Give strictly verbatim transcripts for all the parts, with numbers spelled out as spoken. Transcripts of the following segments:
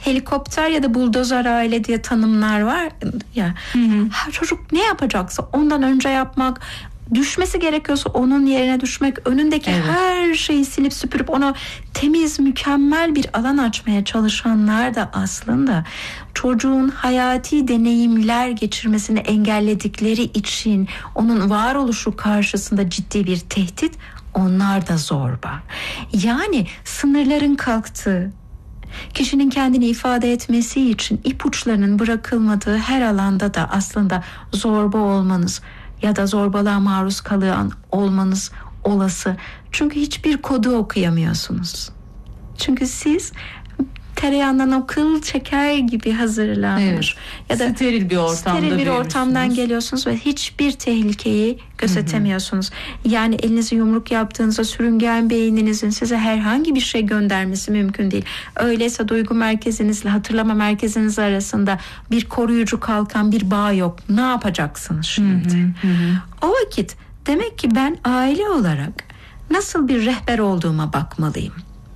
helikopter ya da buldozer aile diye tanımlar var ya. Hı hı. Çocuk ne yapacaksa ondan önce yapmak, düşmesi gerekiyorsa onun yerine düşmek, önündeki evet. her şeyi silip süpürüp ona temiz, mükemmel bir alan açmaya çalışanlar da aslında çocuğun hayati deneyimler geçirmesini engelledikleri için onun varoluşu karşısında ciddi bir tehdit, onlar da zorba. Yani sınırların kalktığı, kişinin kendini ifade etmesi için ipuçlarının bırakılmadığı her alanda da aslında zorba olmanız ya da zorbalığa maruz kalan olmanız olası. Çünkü hiçbir kodu okuyamıyorsunuz. Çünkü siz tereyağından o kıl çeker gibi hazırlanmış evet. ya da steril bir ortamda steril bir ortamdan geliyorsunuz ve hiçbir tehlikeyi gözetemiyorsunuz. Hı hı. Yani elinizi yumruk yaptığınızda sürüngen beyninizin size herhangi bir şey göndermesi mümkün değil. Öyleyse duygu merkezinizle hatırlama merkeziniz arasında bir koruyucu kalkan bir bağ yok. Ne yapacaksınız şimdi? Hı hı. Hı. O vakit demek ki ben aile olarak nasıl bir rehber olduğuma bakmalıyım.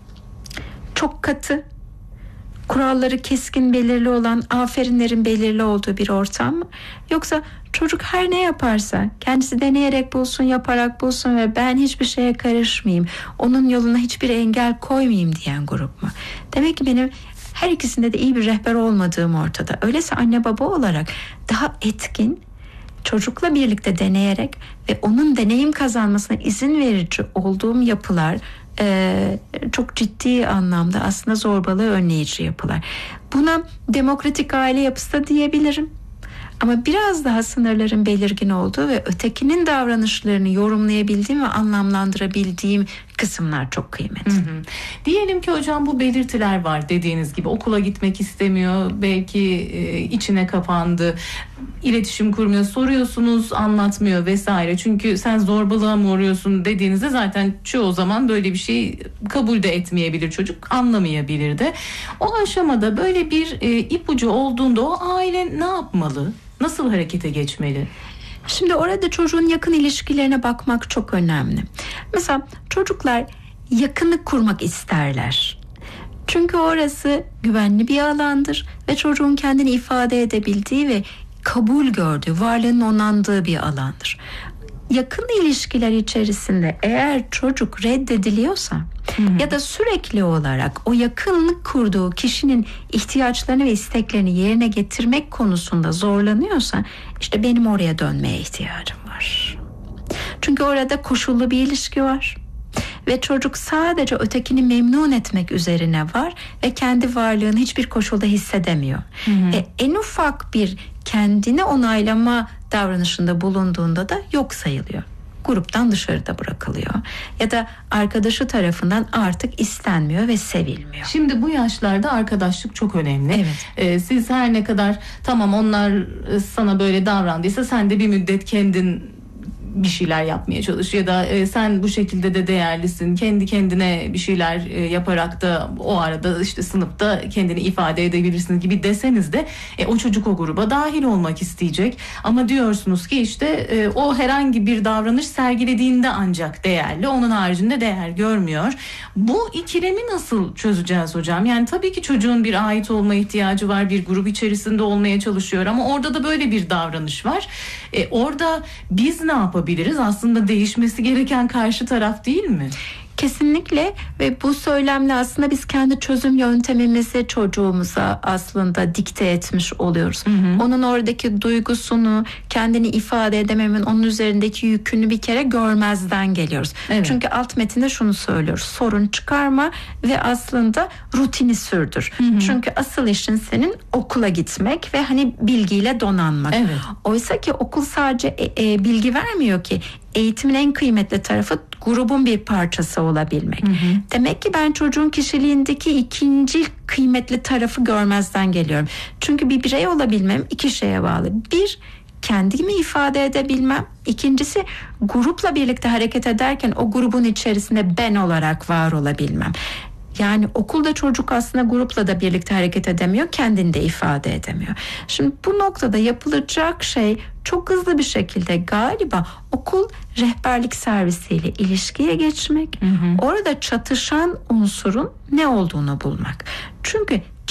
Çok katı, kuralları keskin belirli olan, aferinlerin belirli olduğu bir ortam mı? Yoksa çocuk her ne yaparsa kendisi deneyerek bulsun, yaparak bulsun ve ben hiçbir şeye karışmayayım, onun yoluna hiçbir engel koymayayım diyen grup mu? Demek ki benim her ikisinde de iyi bir rehber olmadığım ortada. Öyleyse anne baba olarak daha etkin, çocukla birlikte deneyerek ve onun deneyim kazanmasına izin verici olduğum yapılar Ee, çok ciddi anlamda aslında zorbalığı önleyici yapılar. Buna demokratik aile yapısı da diyebilirim. Ama biraz daha sınırların belirgin olduğu ve ötekinin davranışlarını yorumlayabildiğim ve anlamlandırabildiğim kısımlar çok kıymetli. Hı hı. Diyelim ki hocam bu belirtiler var dediğiniz gibi, okula gitmek istemiyor, belki e, içine kapandı, iletişim kurmuyor, soruyorsunuz anlatmıyor vesaire. Çünkü sen zorbalığa mı uğruyorsun dediğinizde zaten çoğu zaman böyle bir şey kabul de etmeyebilir çocuk, anlamayabilir de. O aşamada böyle bir e, ipucu olduğunda o aile ne yapmalı? Nasıl harekete geçmeli? Şimdi orada çocuğun yakın ilişkilerine bakmak çok önemli. Mesela çocuklar yakınlık kurmak isterler. Çünkü orası güvenli bir alandır ve çocuğun kendini ifade edebildiği ve kabul gördüğü, varlığının onandığı bir alandır. Yakın ilişkiler içerisinde eğer çocuk reddediliyorsa hı hı. ya da sürekli olarak o yakınlık kurduğu kişinin ihtiyaçlarını ve isteklerini yerine getirmek konusunda zorlanıyorsa, işte benim oraya dönmeye ihtiyacım var. Çünkü orada koşullu bir ilişki var ve çocuk sadece ötekini memnun etmek üzerine var ve kendi varlığını hiçbir koşulda hissedemiyor. Hı hı. Ve en ufak bir kendini onaylama davranışında bulunduğunda da yok sayılıyor. Gruptan dışarıda bırakılıyor ya da arkadaşı tarafından artık istenmiyor ve sevilmiyor. Şimdi bu yaşlarda arkadaşlık çok önemli. Evet. Ee, siz her ne kadar tamam onlar sana böyle davrandıysa sen de bir müddet kendin bir şeyler yapmaya çalış ya da e, sen bu şekilde de değerlisin, kendi kendine bir şeyler e, yaparak da o arada işte sınıfta kendini ifade edebilirsin gibi deseniz de e, o çocuk o gruba dahil olmak isteyecek. Ama diyorsunuz ki işte e, o herhangi bir davranış sergilediğinde ancak değerli, onun haricinde değer görmüyor. Bu ikilemi nasıl çözeceğiz hocam? Yani tabii ki çocuğun bir ait olma ihtiyacı var, bir grup içerisinde olmaya çalışıyor ama orada da böyle bir davranış var. E, orada biz ne yapabiliriz? Aslında değişmesi gereken karşı taraf değil mi? Kesinlikle ve bu söylemle aslında biz kendi çözüm yöntemimizi çocuğumuza aslında dikte etmiş oluyoruz. Hı hı. Onun oradaki duygusunu, kendini ifade edememin, onun üzerindeki yükünü bir kere görmezden geliyoruz. Evet. Çünkü alt metinde şunu söylüyoruz: sorun çıkarma ve aslında rutini sürdür. Hı hı. Çünkü asıl işin senin okula gitmek ve hani bilgiyle donanmak. Evet. Oysa ki okul sadece e, e, bilgi vermiyor ki. Eğitimin en kıymetli tarafı grubun bir parçası olabilmek. Hı hı. Demek ki ben çocuğun kişiliğindeki ikinci kıymetli tarafı görmezden geliyorum. Çünkü bir birey olabilmem iki şeye bağlı. Bir, kendimi ifade edebilmem. İkincisi, grupla birlikte hareket ederken o grubun içerisinde ben olarak var olabilmem. Yani okulda çocuk aslında grupla da birlikte hareket edemiyor, kendini de ifade edemiyor. Şimdi bu noktada yapılacak şey çok hızlı bir şekilde galiba okul rehberlik servisiyle ilişkiye geçmek, hı hı. orada çatışan unsurun ne olduğunu bulmak. Çünkü